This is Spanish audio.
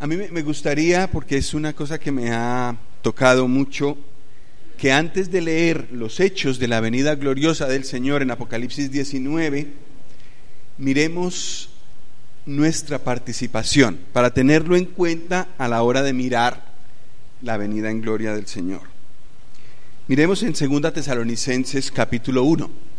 A mí me gustaría, porque es una cosa que me ha tocado mucho, que antes de leer los hechos de la venida gloriosa del Señor en Apocalipsis 19, miremos nuestra participación, para tenerlo en cuenta a la hora de mirar la venida en gloria del Señor. Miremos en 2 Tesalonicenses capítulo 1.